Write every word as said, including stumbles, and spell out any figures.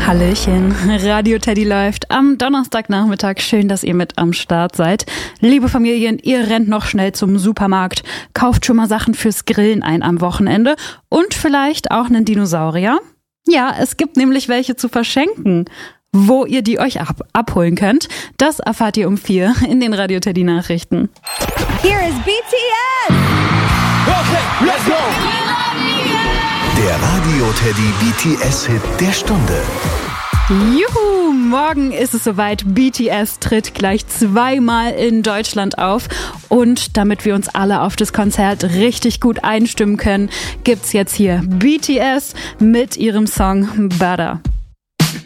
Hallöchen, Radio Teddy läuft am Donnerstagnachmittag. Schön, dass ihr mit am Start seid. Liebe Familien, ihr rennt noch schnell zum Supermarkt, kauft schon mal Sachen fürs Grillen ein am Wochenende und vielleicht auch einen Dinosaurier. Ja, es gibt nämlich welche zu verschenken. Wo ihr die euch ab- abholen könnt, das erfahrt ihr um vier in den Radio Teddy Nachrichten. Here is B T S! Okay, let's go! Der Radio Teddy B T S-Hit der Stunde. Juhu, morgen ist es soweit. B T S tritt gleich zweimal in Deutschland auf. Und damit wir uns alle auf das Konzert richtig gut einstimmen können, gibt's jetzt hier B T S mit ihrem Song Butter.